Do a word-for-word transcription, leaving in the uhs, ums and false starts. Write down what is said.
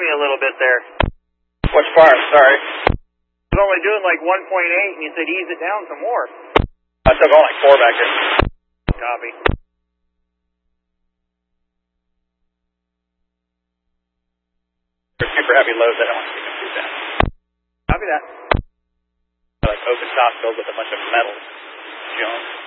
me a little bit there. Which part? Sorry. I was only doing like one point eight, and you said ease it down some more. I took on like four back here. Copy. For super heavy loads, I don't want to see them do that. Copy that. Like open top filled with a bunch of metal junk.